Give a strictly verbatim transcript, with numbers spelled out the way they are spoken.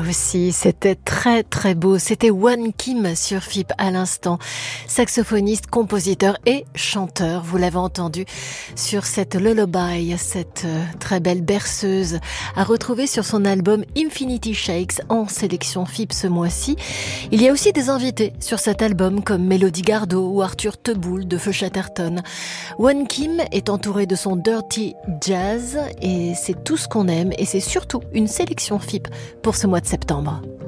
aussi, c'était très très beau. C'était Won Kim sur F I P à l'instant. Saxophoniste, compositeur et chanteur, vous l'avez entendu sur cette lullaby, cette euh, très belle berceuse à retrouver sur son album Infinity Shakes en sélection F I P ce mois-ci. Il y a aussi des invités sur cet album comme Mélodie Gardot ou Arthur Teboul de Feu Chatterton. Won Kim est entouré de son dirty jazz et c'est tout ce qu'on aime et c'est surtout une sélection F I P pour ce mois de septembre.